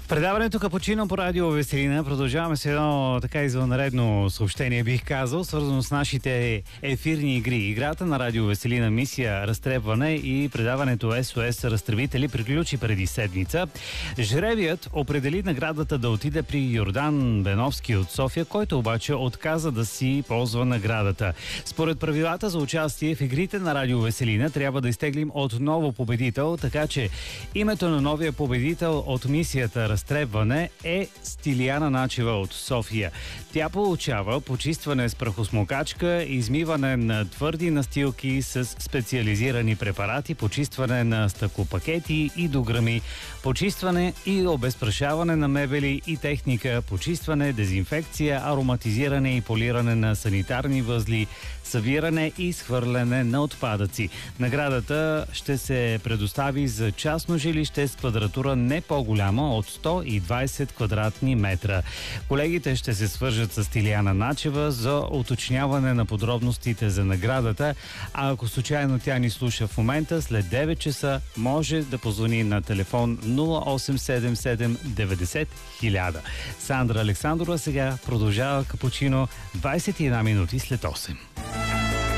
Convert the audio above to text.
Предаването Капучино по радио Веселина. Продължаваме с едно така извънредно съобщение, бих казал, свързано с нашите ефирни игри. Играта на радио Веселина мисия Разтребване и предаването СОС Разтребители приключи преди седмица. Жребият определи наградата да отиде при Йордан Беновски от София, който обаче отказа да си ползва наградата. Според правилата за участие в игрите на радио Веселина трябва да изтеглим отново победител, така че името на новия победител от мисията Разтребване е Стилияна Начева от София. Тя получава почистване с прахосмокачка, измиване на твърди настилки с специализирани препарати, почистване на стъклопакети и дограми, почистване и обезпрашаване на мебели и техника, почистване, дезинфекция, ароматизиране и полиране на санитарни възли, събиране и схвърляне на отпадъци. Наградата ще се предостави за частно жилище с квадратура не по-голяма от 120 квадратни метра. Колегите ще се свържат с Стилияна Начева за уточняване на подробностите за наградата, а ако случайно тя ни слуша в момента, след 9 часа може да позвони на телефон 0877 90 000. Сандра Александрова сега продължава Капучино 21 минути след 8.